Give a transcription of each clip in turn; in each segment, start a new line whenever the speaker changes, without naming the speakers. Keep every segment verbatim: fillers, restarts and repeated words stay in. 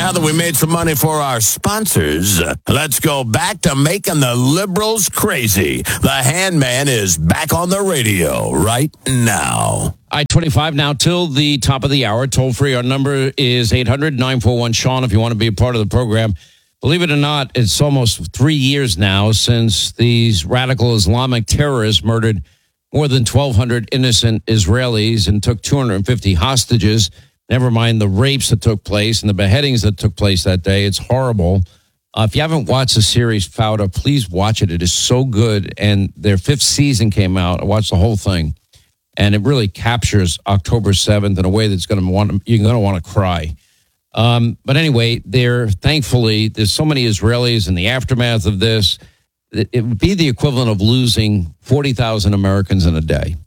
Now that we made some money for our sponsors, let's go back to making the liberals crazy. The Handman is back on the radio right now.
I twenty-five now till the top of the hour. Toll free. Our number is eight hundred nine four one Sean if you want to be a part of the program. Believe it or not, it's almost three years now since these radical Islamic terrorists murdered more than twelve hundred innocent Israelis and took two hundred fifty hostages. Never mind the rapes that took place and the beheadings that took place that day. It's horrible. Uh, if you haven't watched the series Fauda, please watch it. It is so good. And their fifth season came out. I watched the whole thing. And it really captures October seventh in a way that's going to want you're going to want to cry. Um, but anyway, there thankfully there's so many Israelis in the aftermath of this. It, it would be the equivalent of losing forty thousand Americans in a day.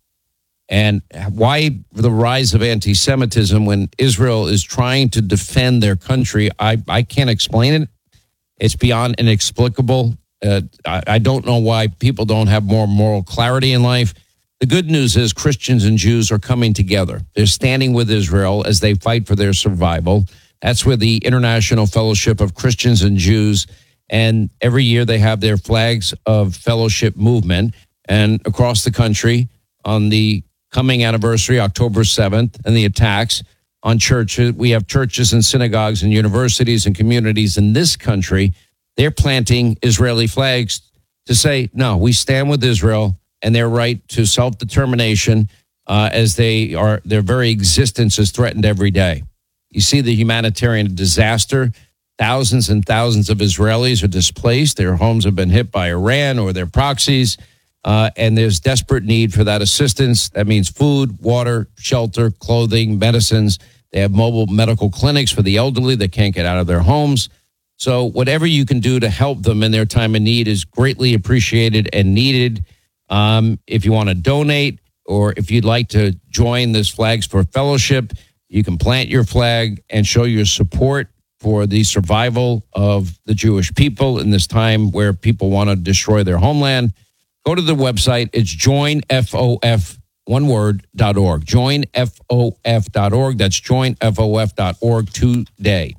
And why the rise of anti-Semitism when Israel is trying to defend their country, I, I can't explain it. It's beyond inexplicable. Uh, I, I don't know why people don't have more moral clarity in life. The good news is Christians and Jews are coming together. They're standing with Israel as they fight for their survival. That's where the International Fellowship of Christians and Jews, and every year they have their flags of fellowship movement. And across the country on the coming anniversary, October seventh, and the attacks on churches. We have churches and synagogues and universities and communities in this country. They're planting Israeli flags to say, no, we stand with Israel and their right to self-determination uh, as they are, their very existence is threatened every day. You see the humanitarian disaster. Thousands and thousands of Israelis are displaced. Their homes have been hit by Iran or their proxies. Uh, and there's desperate need for that assistance. That means food, water, shelter, clothing, medicines. They have mobile medical clinics for the elderly that can't get out of their homes. So whatever you can do to help them in their time of need is greatly appreciated and needed. Um, if you want to donate or if you'd like to join this Flags for Fellowship, you can plant your flag and show your support for the survival of the Jewish people in this time where people want to destroy their homeland. Go to the website. It's join F O F, one word, dot org. join F O F dot org. That's join F O F dot org today.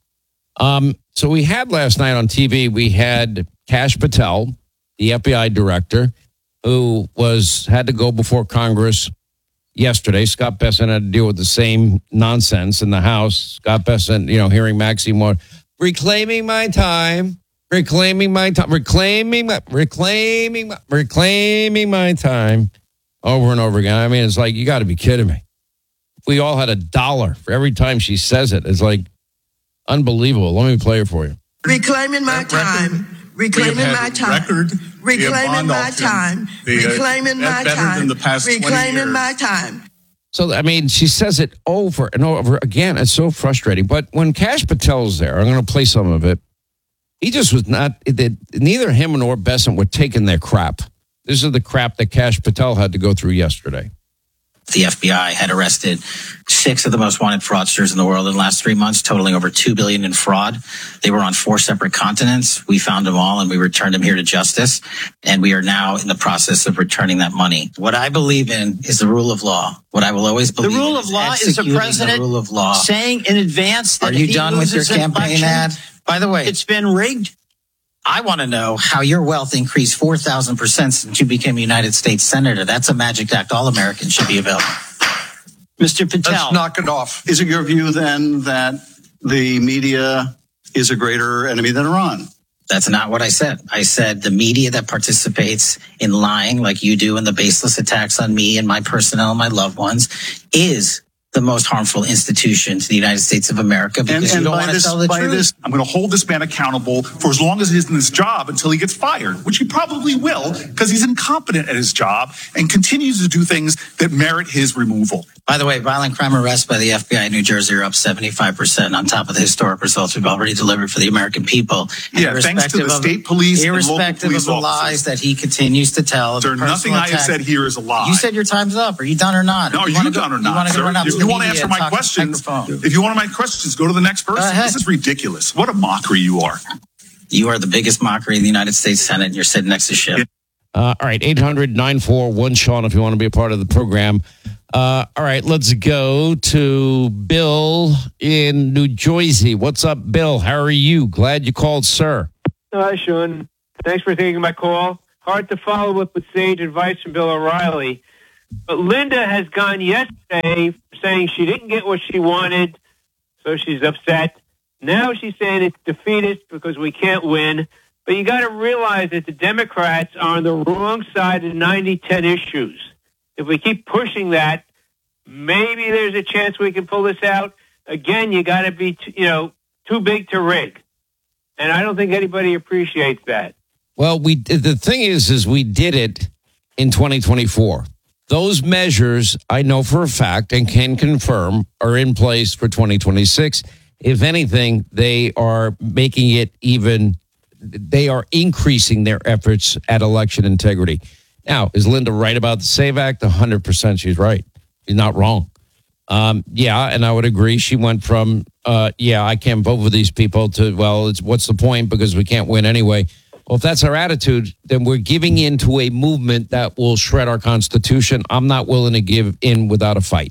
Um, so we had last night on T V, we had Kash Patel, the F B I director, who was had to go before Congress yesterday. Scott Bessent had to deal with the same nonsense in the House. Scott Bessent, you know, hearing Maxine Moore, reclaiming my time. Reclaiming my time, reclaiming my, reclaiming my, reclaiming my time over and over again. I mean, it's like, you got to be kidding me. If we all had a dollar for every time she says it, it's like unbelievable. Let me play it for you.
Reclaiming my time, reclaiming my time, reclaiming my time, reclaiming my time, reclaiming my time.
So, I mean, she says it over and over again. It's so frustrating. But when Kash Patel's there, I'm going to play some of it. He just was not, neither him nor Bessent were taking their crap. This is the crap that Kash Patel had to go through yesterday.
The F B I had arrested six of the most wanted fraudsters in the world in the last three months, totaling over two billion dollars in fraud. They were on four separate continents. We found them all and we returned them here to justice. And we are now in the process of returning that money. What I believe in is the rule of law. What I will always believe in
the rule of law is the president
the rule of law.
saying in advance that
are you
if he
done with your campaign
election,
ad? By the way,
it's been rigged.
I want to know how your wealth increased four thousand percent since you became a United States Senator. That's a magic act all Americans should be available.
Mister Patel.
Let's knock it off. Is it your view then that the media is a greater enemy than Iran?
That's not what I said. I said the media that participates in lying like you do in the baseless attacks on me and my personnel and my loved ones is the most harmful institution to the United States of America because
and, and
you don't
by
want to
this,
tell the
by
truth.
This,
I'm going to hold this man accountable for as long as he's in this job until he gets fired, which he probably will because he's incompetent at his job and continues to do things that merit his removal.
By the way, violent crime arrests by the F B I in New Jersey are up seventy-five percent on top of the historic results we've already delivered for the American people.
Yeah, thanks to the state police and local
irrespective
police
of the
officers.
lies that he continues to tell.
Sir, nothing I have said here is a lie.
You said your time's up. Are you done or not?
No, are you,
you
done
go,
or not,
you
sir?
Run up
If
to
you
the
want to
media
answer my
and talk to
questions,
microphone.
if you want my questions, go to the next person.
ahead.
This is ridiculous. What a mockery you are.
You are the biggest mockery in the United States Senate, and you're sitting next to Schiff.
Uh, all right, eight hundred nine four one Sean if you want to be a part of the program. Uh, all right, let's go to Bill in New Jersey. What's up, Bill? How are you? Glad you called, sir.
Hi, Sean. Thanks for taking my call. Hard to follow up with sage advice from Bill O'Reilly. But Linda has gone yesterday saying she didn't get what she wanted, so she's upset. Now she's saying it's defeatist because we can't win. But you got to realize that the Democrats are on the wrong side of ninety ten issues. If we keep pushing that, maybe there's a chance we can pull this out. Again, you got to be, t- you know, too big to rig. And I don't think anybody appreciates that.
Well, we the thing is, is we did it in twenty twenty-four. Those measures, I know for a fact and can confirm, are in place for twenty twenty-six. If anything, they are making it even, they are increasing their efforts at election integrity. Now, is Linda right about the SAVE Act? one hundred percent she's right. She's not wrong. Um, yeah, and I would agree. She went from, uh, yeah, I can't vote for these people to, well, it's what's the point because we can't win anyway. Well, if that's our attitude, then we're giving in to a movement that will shred our Constitution. I'm not willing to give in without a fight.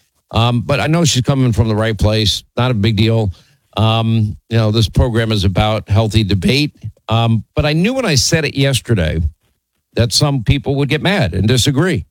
Um, but I know she's coming from the right place. Not a big deal. Um, you know, this program is about healthy debate. Um, but I knew when I said it yesterday that some people would get mad and disagree.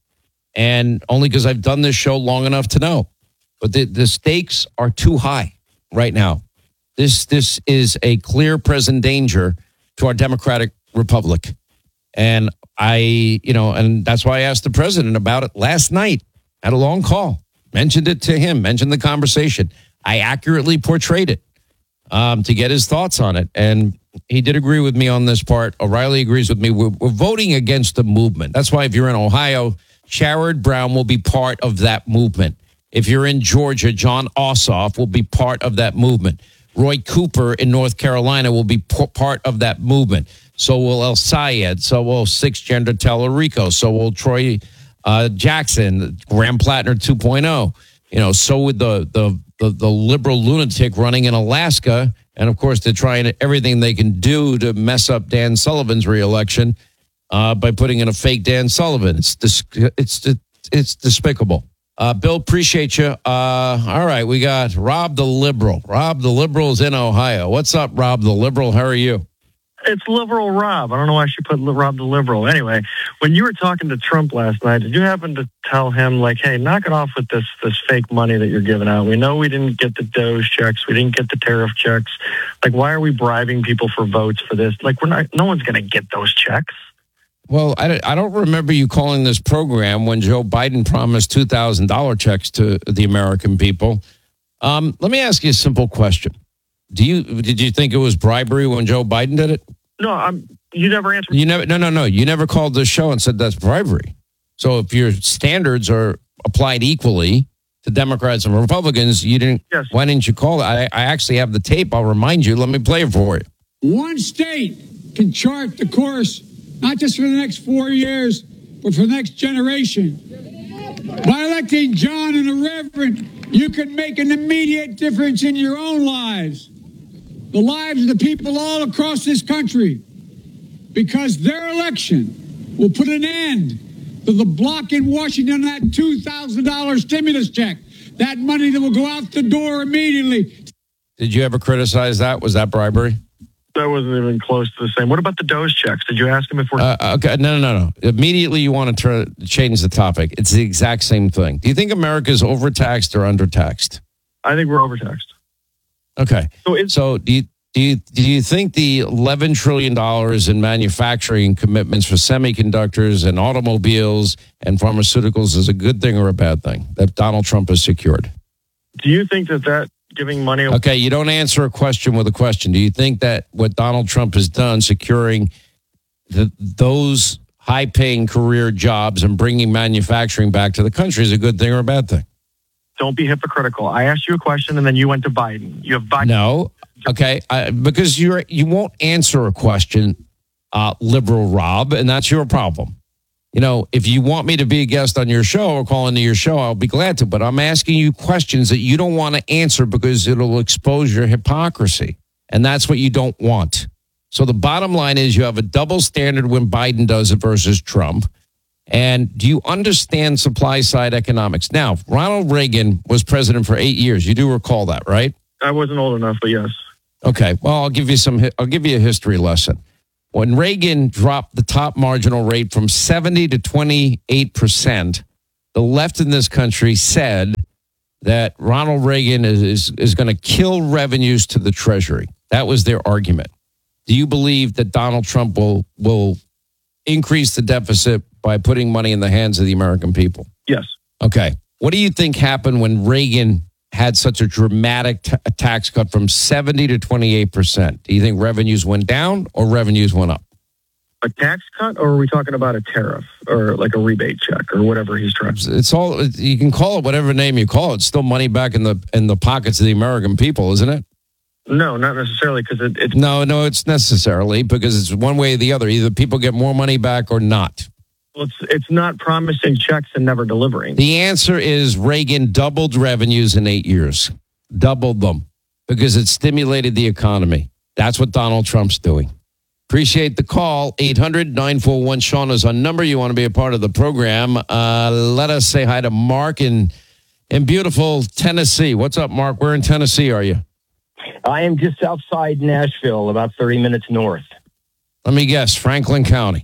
And only because I've done this show long enough to know. But the, the stakes are too high right now. This this is a clear present danger to our democratic republic. And I, you know, and that's why I asked the president about it last night. Had a long call. Mentioned it to him. Mentioned the conversation. I accurately portrayed it um, to get his thoughts on it. And he did agree with me on this part. O'Reilly agrees with me. We're, we're voting against the movement. That's why if you're in Ohio, Sherrod Brown will be part of that movement. If you're in Georgia, John Ossoff will be part of that movement. Roy Cooper in North Carolina will be p- part of that movement. So will El Sayed. So will Six Gender Tallarico. So will Troy uh, Jackson, Graham Plattner two point oh. You know, so with the, the the the liberal lunatic running in Alaska. And, of course, they're trying everything they can do to mess up Dan Sullivan's reelection uh, by putting in a fake Dan Sullivan. It's dis- it's it's despicable. Uh, Bill, appreciate you. Uh, all right, we got Rob the Liberal. Rob the Liberal is in Ohio. What's up, Rob the Liberal? How are you?
It's Liberal Rob. I don't know why she put Rob the Liberal. Anyway, when you were talking to Trump last night, did you happen to tell him, like, hey, knock it off with this this fake money that you're giving out? We know we didn't get the Doge checks. We didn't get the tariff checks. Like, why are we bribing people for votes for this? Like, we're not. No one's going to get those checks.
Well, I, I don't remember you calling this program when Joe Biden promised two thousand dollars checks to the American people. Um, let me ask you a simple question. Do you did you think it was bribery when Joe Biden did it?
No, I'm, you never answered.
You never. No, no, no. You never called this show and said that's bribery. So if your standards are applied equally to Democrats and Republicans, you didn't.
Yes.
Why didn't you call it? I, I actually have the tape. I'll remind you. Let me play it for you.
One state can chart the course, not just for the next four years, but for the next generation. By electing John and the Reverend, you can make an immediate difference in your own lives, the lives of the people all across this country, because their election will put an end to the block in Washington, that two thousand dollars stimulus check, that money that will go out the door immediately.
Did you ever criticize that? Was that bribery?
That wasn't even close to the same. What about the Doge checks? Did you ask him if we're...
Uh, okay, no, no, no, no. Immediately you want to turn, change the topic. It's the exact same thing. Do you think America is overtaxed or undertaxed?
I think we're overtaxed.
Okay.
So, it's,
so do you do you do you think the eleven trillion dollars in manufacturing commitments for semiconductors and automobiles and pharmaceuticals is a good thing or a bad thing that Donald Trump has secured?
Do you think that that giving money...
Okay, you don't answer a question with a question. Do you think that what Donald Trump has done, securing the, those high-paying career jobs and bringing manufacturing back to the country is a good thing or a bad thing?
Don't be hypocritical. I asked you a question and then you went to Biden. You have Biden.
No. Okay. I, because you're, you won't answer a question, uh, liberal Rob, and that's your problem. You know, if you want me to be a guest on your show or call into your show, I'll be glad to. But I'm asking you questions that you don't want to answer because it'll expose your hypocrisy. And that's what you don't want. So the bottom line is you have a double standard when Biden does it versus Trump. And do you understand supply side economics? Now, Ronald Reagan was president for eight years. You do recall that, right?
I wasn't old enough, but yes.
Okay. Well, I'll give you some. I'll give you a history lesson. When Reagan dropped the top marginal rate from seventy to twenty-eight percent, the left in this country said that Ronald Reagan is, is, is going to kill revenues to the Treasury. That was their argument. Do you believe that Donald Trump will will increase the deficit by putting money in the hands of the American people?
Yes.
Okay. What do you think happened when Reagan had such a dramatic t- tax cut from seventy to twenty-eight percent? Do you think revenues went down or revenues went up?
A tax cut, or are we talking about a tariff or like a rebate check or whatever he's trying?
It's all, you can call it whatever name you call it. It's still money back in the in the pockets of the American people, isn't it?
No, not necessarily, because it, it's...
No, no, it's necessarily, because it's one way or the other. Either people get more money back or not.
Well, it's, it's not promising checks and never delivering.
The answer is Reagan doubled revenues in eight years. Doubled them, because it stimulated the economy. That's what Donald Trump's doing. Appreciate the call. eight hundred nine four one Sean is our number. You want to be a part of the program. Uh, let us say hi to Mark in, in beautiful Tennessee. What's up, Mark? Where in Tennessee are you?
I am just outside Nashville, about thirty minutes north.
Let me guess, Franklin County.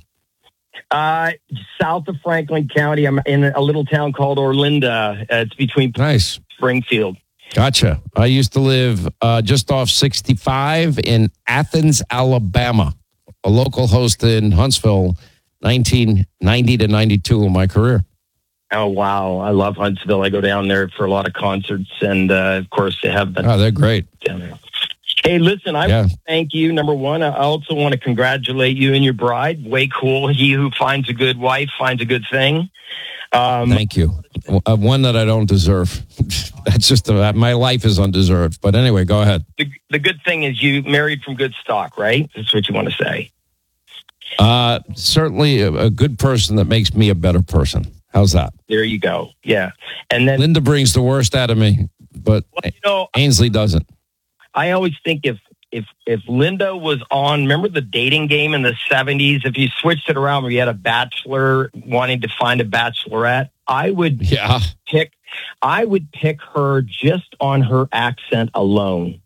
Uh, south of Franklin County. I'm in a little town called Orlinda. Uh, it's between
nice.
Springfield.
Gotcha. I used to live uh, just off sixty-five in Athens, Alabama. A local host in Huntsville, nineteen ninety to ninety-two in my career.
Oh, wow. I love Huntsville. I go down there for a lot of concerts. And, uh, of course, they have been.
Oh, they're great.
Down there. Hey, listen, I
yeah.
want to thank you. Number one, I also want to congratulate you and your bride. Way cool. He who finds a good wife finds a good thing. Um,
thank you. Uh, one that I don't deserve. That's just, a, my life is undeserved. But anyway, go ahead.
The, the good thing is you married from good stock, right? That's what you want to say.
Uh, certainly a, a good person that makes me a better person. How's that?
There you go. Yeah. And then
Linda brings the worst out of me, but well, you know, Ainsley doesn't.
I always think if if if Linda was on, remember the dating game in the seventies? If you switched it around where you had a bachelor wanting to find a bachelorette, I would
yeah.
pick I would pick her just on her accent alone.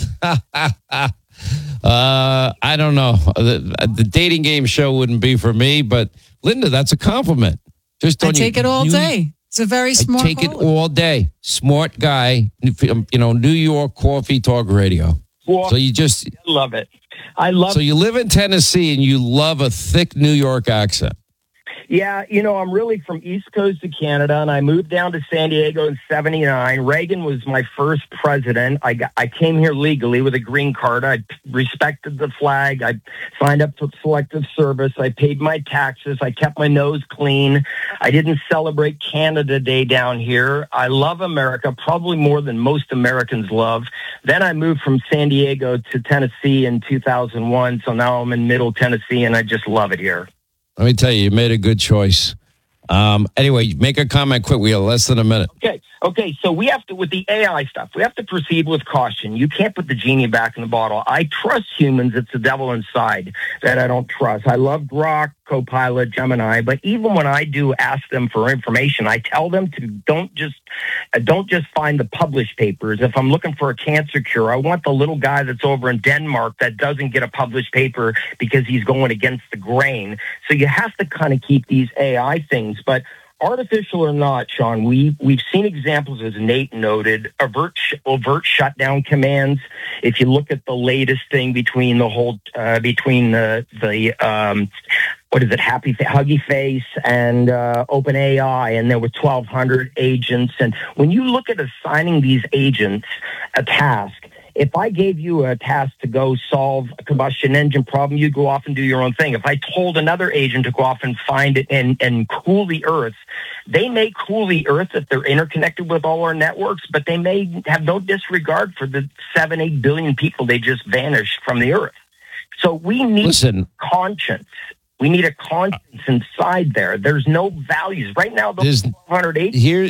Uh, I don't know. The, the dating game show wouldn't be for me, but Linda, that's a compliment. Just
I take
you,
it all
you,
day. It's a very smart.
I take
quality.
it all day. Smart guy. You know, New York Coffee Talk Radio.
Well,
so you just
I love it. I love.
So you live in Tennessee and you love a thick New York accent.
Yeah, you know, I'm really from East Coast of Canada, and I moved down to San Diego in seventy-nine. Reagan was my first president. I got, I came here legally with a green card. I respected the flag. I signed up for selective service. I paid my taxes. I kept my nose clean. I didn't celebrate Canada Day down here. I love America, probably more than most Americans love. Then I moved from San Diego to Tennessee in two thousand one, so now I'm in Middle Tennessee, and I just love it here.
Let me tell you, you made a good choice. Um, anyway, make a comment quick. We have less than a minute.
Okay. Okay. So we have to, with the A I stuff, we have to proceed with caution. You can't put the genie back in the bottle. I trust humans. It's the devil inside that I don't trust. I love Grok, Copilot, Gemini, but even when I do ask them for information, I tell them to don't just, uh, don't just find the published papers. If I'm looking for a cancer cure, I want the little guy that's over in Denmark that doesn't get a published paper because he's going against the grain. So you have to kind of keep these A I things. But artificial or not, Sean, we, we've seen examples, as Nate noted, overt, overt shutdown commands. If you look at the latest thing between the whole, uh, between the, the um, what is it, Happy Huggy Face and uh, OpenAI, and there were twelve hundred agents. And when you look at assigning these agents a task, if I gave you a task to go solve a combustion engine problem, you'd go off and do your own thing. If I told another agent to go off and find it and, and cool the earth, they may cool the earth if they're interconnected with all our networks, but they may have no disregard for the seven, eight billion people they just vanished from the earth. So we need
Listen.
conscience. We need a conscience inside there. There's no values. Right now, those twelve hundred agents...
Here,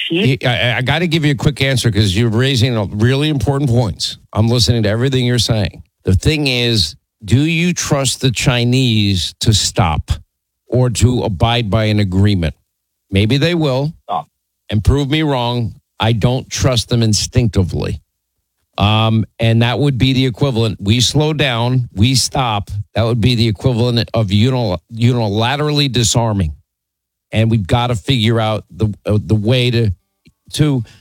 I, I got to give you a quick answer because you're raising really important points. I'm listening to everything you're saying. The thing is, do you trust the Chinese to stop? or to abide by an agreement. Maybe they will,
oh.
and prove me wrong. I don't trust them instinctively. Um, and that would be the equivalent. We slow down, we stop. That would be the equivalent of unil- unilaterally disarming. And we've got to figure out the uh, the way to to